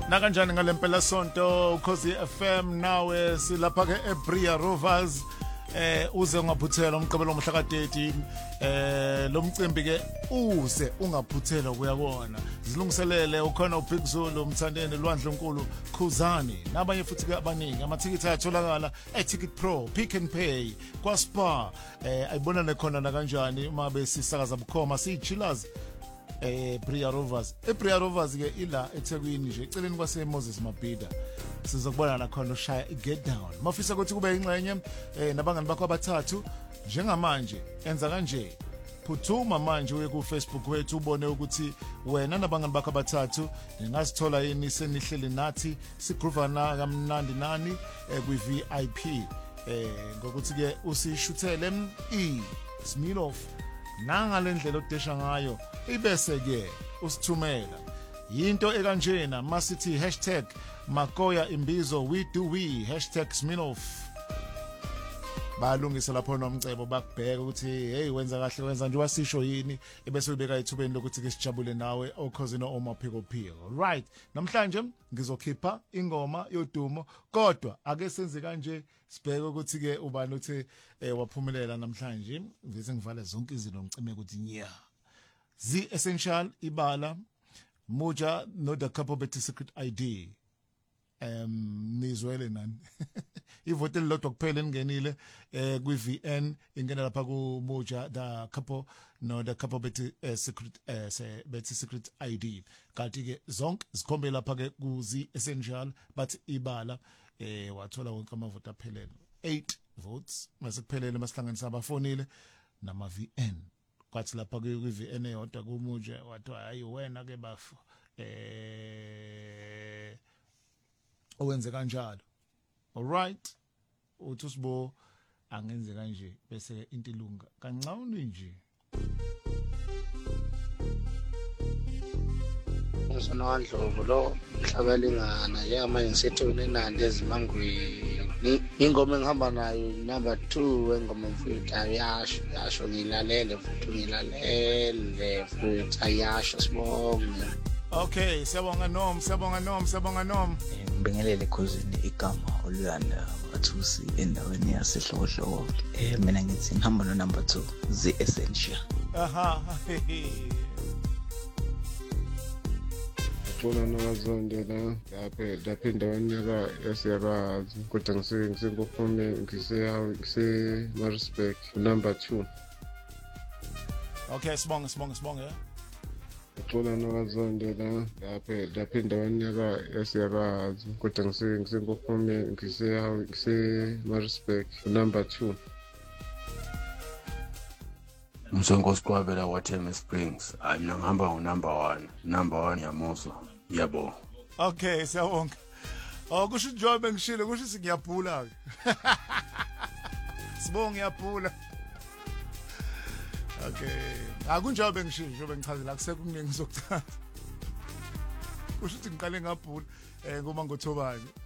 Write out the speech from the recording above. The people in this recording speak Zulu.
Nakanjani ngalempela sonto ukhozi FM nawe silapha ke eBria Rovers uze ungaphuthela umqebelo omhla ka-30 lo mcimbi ke uze ungaphuthela kuyakona zilungiselele ukhona uBig Zulu umthandeni Lwandle Nkulu Khuzani nabanye futhi ke abaningi amathikithi ayatholakala eTicket Pro Pick and Pay kwaSpa ayibonane khona na kanjani uma besisakaza bukhoma siyichillers Bria Rovers eBria Rovers ke ila eThekwini nje eceleni kwase Moses Mabhida sizokubona la khona ushaya iGet Down mafisa ukuthi kube ingxenye nabangani bakho abathathu njengamanje enza kanje phuthuma manje uye ku Facebook wethu ubone ukuthi wena nabangani bakho abathathu ningasithola yini senihleli nathi sigroovana kamnandi nani kwi VIP ngokuthi ke usishuthele Smirnoff nangalendlela odesha ngayo ibese ke usithumela into ekanjena masithi #Makoya Imbizo we do we #Smirnoff balungisa lapho nomcebo bakubheka ukuthi hey wenza kahle wenza nje wasisho yini ebese ubeka ithubeni lokuthi ke sijabule nawe okhosino omaphiko phiko right namhlanje ngizokhipha ingoma yodumo kodwa ake senze kanje sibheke ukuthi ke ubani uthi waphumelela namhlanje ngise ngivale zonke izinto ngicime ukuthi nya The Essential ibala Moja no the couple better secret ID nizwele nani ivote lodwa kuphela engenile kwi VN ingena lapha ku Moja the couple no the couple better secret ID kanti ke zonke zikhombe lapha ke ku The Essential but ibala wathola wonke amavoti aphelele 8 votes mase kuphelele masihlanganisa abafonile nama VN kwathi lapha kwi VN eyodwa ku Moja wathi hayi wena ke bafo owenze kanjalo alright uthi usibo angenze kanje bese into ilunga kancane nje Sonwandlovu lo mhlabalingana yama ngisethweni enandi ezimangweni ingoma engihamba nayo number 2 engoma mfuthu ayasho ngilalele futhi ayasho sibonge. Okay siyabonga nom ngibingelele khosini igama oluyanda wathusi endaweni yasehlokohloko mina ngithi ngihamba no number 2 The Essential Bona nabazonde la lapha endaweni yaserazi kodwa ngisengophume ngise Maritzburg number 2 Okay sibonga Bona nabazonde la lapha endaweni yaserazi kodwa ngisengophume ngise Maritzburg number 2 Msonkosi kwabela waTheme Springs mina ngihamba ngo number 1 yaMoso yabo Okay siyabonga kusho njengoba ngishilo kusho ngiyabhula ke sibonga ngiyabhula Okay akunjengoba ngishilo njengoba ngichazela akusekuningi ngizokuchaza kusho ukuthi ngiqale ngabhula ngoma ngothobani